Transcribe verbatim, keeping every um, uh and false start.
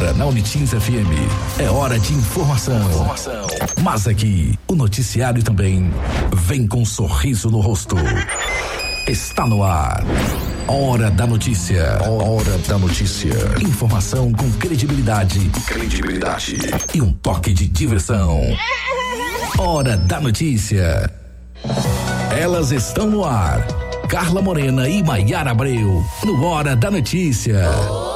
Agora na Unitins F M é hora de informação. informação. Mas aqui o noticiário também vem com um sorriso no rosto. Está no ar. Hora da notícia. Hora da notícia. Informação com credibilidade. Credibilidade. E um toque de diversão. Hora da notícia. Elas estão no ar. Carla Morena e Maiara Abreu. No Hora da Notícia.